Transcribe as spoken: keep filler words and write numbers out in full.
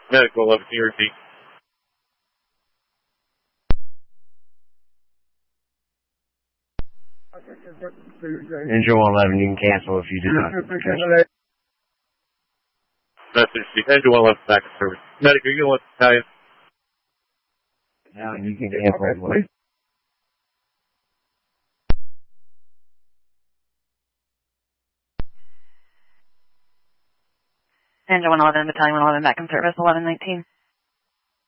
Medical eleven, can you repeat? Engine one eleven, you can cancel if you do not. Message, Engine one eleven back in service. Medic, are you going to let the battalion? No, you can cancel as well. Engine one eleven, Battalion one eleven back in service, eleven nineteen.